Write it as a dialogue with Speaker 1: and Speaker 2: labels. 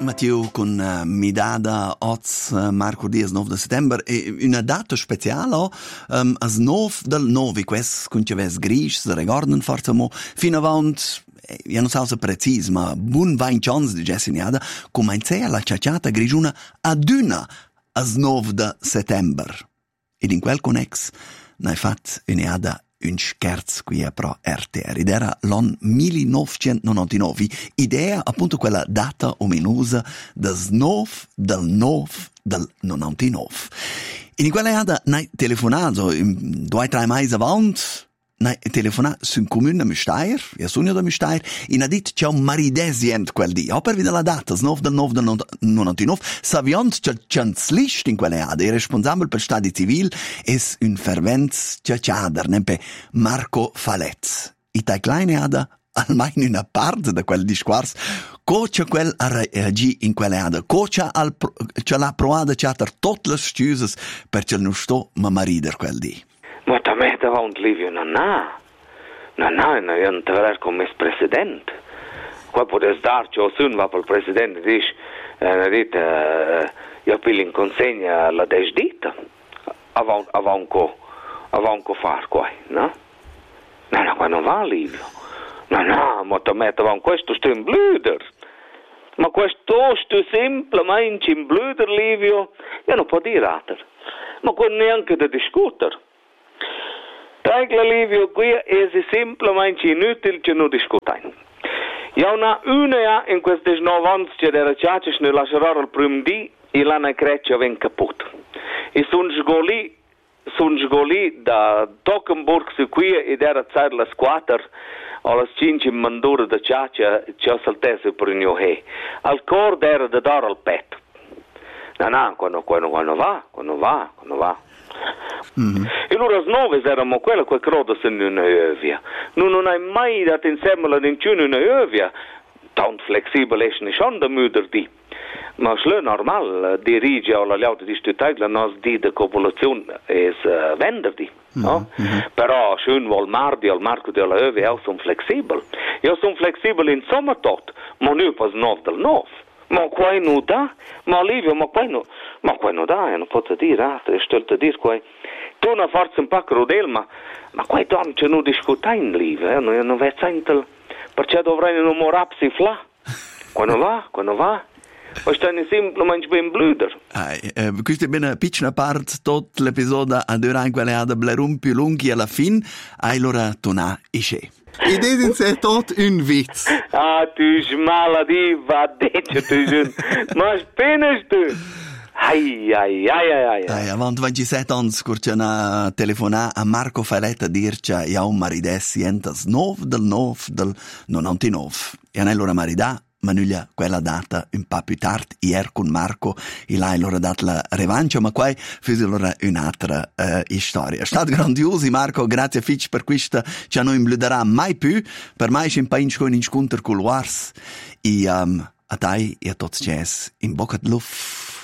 Speaker 1: Matteo con midada oz Marco Dias 9 de settember e una data speciale as 9 del 9 quest kun ves grisch se regorden forza mo fino avant ja non so se precis ma bun 20 chans di Jessiniada comincia la ciacciata grigiuna aduna as 9 de settember ed in quel connex n'hai fat un'ada un scherz qui è pro RTR ed era l'anno 1999 idea appunto quella data ominosa des 9 del 9 del 99 e in quella ada n'hai telefonato 2-3 mesi avanti n'hai telefonato su un comune da Müstair io sono da Müstair e ha detto c'è un maridesient quel dì per vedere la data 9 del 9 del 99 saviant c'è chanslist in quelle ada il responsabile per stadi civil è un fervent ciaciader nempe Marco Faletz e tai kleine ada almeno una parte da quel discorso cocia quel a reagì in quelle ada cocia l'ha provato a chatter tutte le scuse per ce non sto ma marider quel dì.
Speaker 2: Ma da me davanti Livio non te vedere come presidente. Qua potesse darci o sun va per il presidente dice io pillo in consegna la desdita avanco far qua, no? No, qua non va Livio. No, ma da me davanti questo sto in blöder. Ma questo sto semplicemente in blöder Livio, io non può dire altro. Ma qua neanche da discutere. Regla Livio, qui è semplicemente inutile che non discutiamo. Io ho una in questi 9 anni che era ciaccia ne lascerò il primo dì e l'hanno creccia ven caput. E sono sgoli da Tockenburg su qui ed era zar las 4 o las 5 mandure da ciaccia che ho saltese per un he. Al cor era da dar al pet. No, quando va. Mm-hmm. E allora 9 eravamo quella che credo in una övia. Non hai mai dato insieme la ninciuna una övia. Tant flexibile è non da müder di. Ma è normal dirige alla liauta di stutag la nostra di de popolazione è venderdi. No? Mm-hmm. Però schön vol mardi al marco della övia io sono flexibile. Io sono flexibile in sommertot, ma non pas 9 del 9. Ma qua non dà, ma Livio, ma qua non dà, non posso dire, sto a dire qua. Tu non forse un po' crudele, ma qua non c'è non discutiamo, Livio, non vedo sempre, perché dovrei non morarsi là. Quando va, poi stanno semplicemente ben blöder.
Speaker 1: Questa è una piccola parte, tutto l'episodio a durare quelle ad blerun più lunghi alla fine, allora torna isce.
Speaker 3: Ed è tot un witz.
Speaker 2: Tu schmaladi, va detto tu. Ma spenes tu. Ai.
Speaker 1: Avant 27 anni scurciana telefonà a Marco Faletz a dirci io un marides sientas 9 del 9 del 99. E allora maridà Manuglia quella data un po' più tardi ieri con Marco e là allora dato la revancia ma qua fece allora un'altra storia. È stato grandioso Marco, grazie Fitch per questa che non imbluderà mai più per mai c'è un paio con incontro con l'Uars e a te e a tutti in bocca di luft.